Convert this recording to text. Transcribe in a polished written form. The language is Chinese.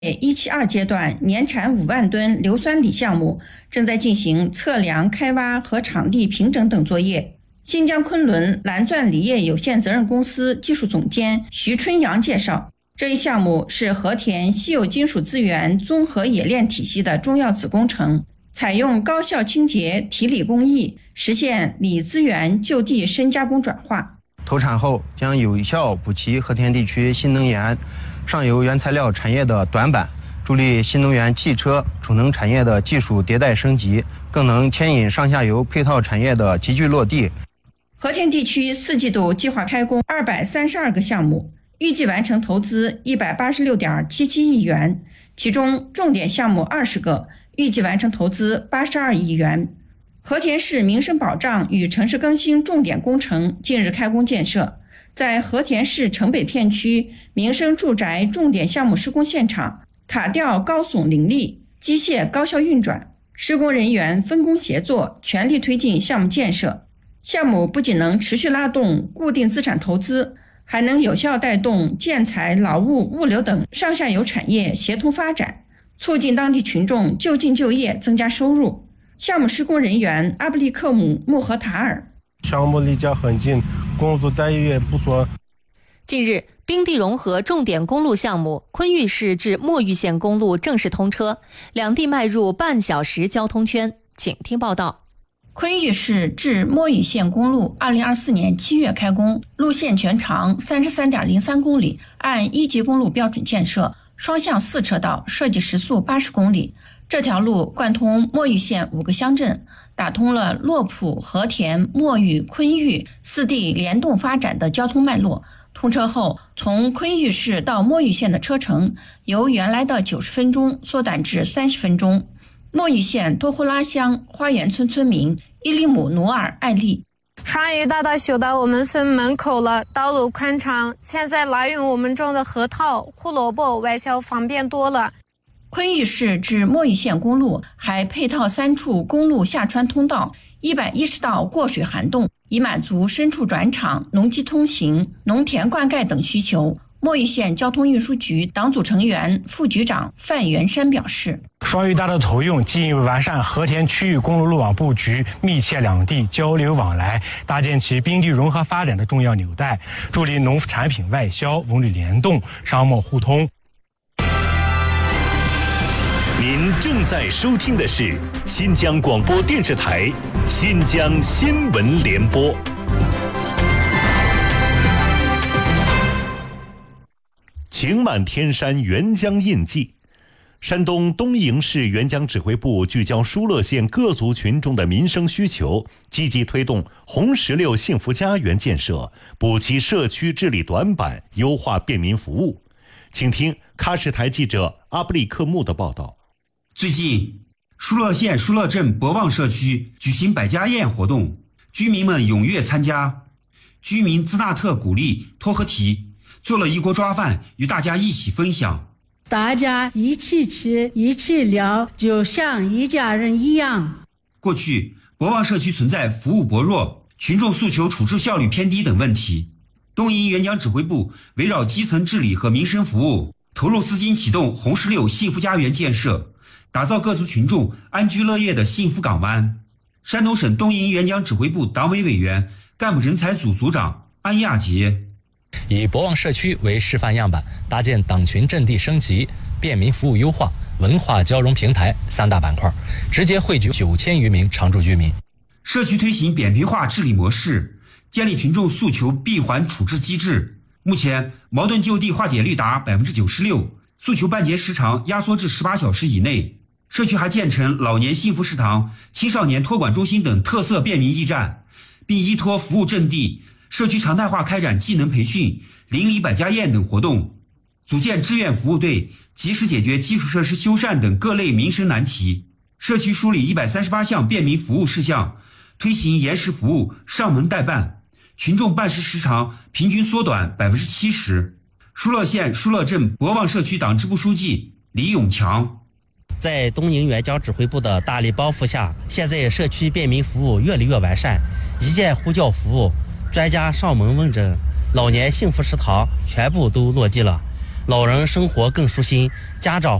172阶段年产5万吨硫酸锂项目正在进行测量、开挖和场地平整等作业。新疆昆仑蓝钻锂业有限责任公司技术总监徐春阳介绍，这一项目是和田稀有金属资源综合冶炼体系的重要子工程，采用高效清洁提锂工艺，实现锂资源就地深加工转化。 投产后将有效补齐和田地区新能源上游原材料产业的短板，助力新能源汽车、储能产业的技术迭代升级，更能牵引上下游配套产业的集聚落地。 和田地区4季度计划开工232个项目，预计完成投资186.77亿元，其中重点项目20个，预计完成投资82亿元。和田市民生保障与城市更新重点工程近日开工建设，在和田市城北片区民生住宅重点项目施工现场，卡吊高耸林立，机械高效运转，施工人员分工协作，全力推进项目建设。项目不仅能持续拉动固定资产投资，还能有效带动建材、劳务、物流等上下游产业协同发展，促进当地群众就近就业，增加收入。项目施工人员阿布利克姆穆和塔尔： 项目离家很近，工作待遇也不错。 近日，冰地融合重点公路项目昆玉市至墨玉县公路正式通车，两地迈入半小时交通圈。请听报道。 昆玉市至墨玉县公路2024年7月开工，路线全长33.03公里，按1级公路标准建设，双向4车道，设计时速80公里。这条路贯通墨玉县5个乡镇，打通了洛浦、和田、墨玉、昆玉4地联动发展的交通脉络。通车后，从昆玉市到墨玉县的车程由原来的90分钟缩短至30分钟。墨玉县多呼拉乡花园村村民伊利姆努尔艾丽： 双语大道修到我们村门口了，道路宽敞，现在来用我们种的核桃、胡萝卜外销方便多了。 昆玉市至墨玉县公路还配套3处公路下穿通道、110道过水涵洞，以满足牲畜转场、农机通行、农田灌溉等需求。墨玉县交通运输局党组成员、副局长范元山表示， 双语大道投用进一步完善和田区域公路路网布局，密切两地交流往来，搭建起冰地融合发展的重要纽带，助力农副产品外销、文旅联动、商贸互通。 您正在收听的是新疆广播电视台新疆新闻联播。晴满天山沅江印记，山东东营市沅江指挥部聚焦疏勒县各族群众的民生需求，积极推动红石榴幸福家园建设，补齐社区治理短板，优化便民服务。请听喀什台记者阿布利克木的报道。 最近，疏勒县疏勒镇博望社区举行百家宴活动，居民们踊跃参加。居民兹纳特鼓励托合提，做了一锅抓饭，与大家一起分享。 大家一起吃，一起聊，就像一家人一样。 过去，博望社区存在服务薄弱、群众诉求处置效率偏低等问题。东营沅江指挥部围绕基层治理和民生服务，投入资金启动红石榴幸福家园建设，打造各族群众安居乐业的幸福港湾。山东省东营沅江指挥部党委委员、干部人才组组长安亚杰： 以博望社区为示范样板，搭建党群阵地升级、便民服务优化、文化交融平台3大板块，直接汇聚9000余名常住居民。 社区推行扁平化治理模式，建立群众诉求闭环处置机制。目前矛盾就地化解率达96%，诉求办结时长压缩至18小时以内。社区还建成老年幸福食堂、青少年托管中心等特色便民驿站，并依托服务阵地，社区常态化开展技能培训、邻里百家宴等活动，组建志愿服务队，及时解决基础设施修缮等各类民生难题。社区梳理138项便民服务事项，推行延时服务、上门代办，群众办事时长平均缩短70%。疏勒县疏勒镇博望社区党支部书记李永强： 在东营沅江指挥部的大力帮扶下，现在社区便民服务越来越完善，一键呼叫服务、专家上门问诊、老年幸福食堂全部都落地了。 老人生活更舒心，家长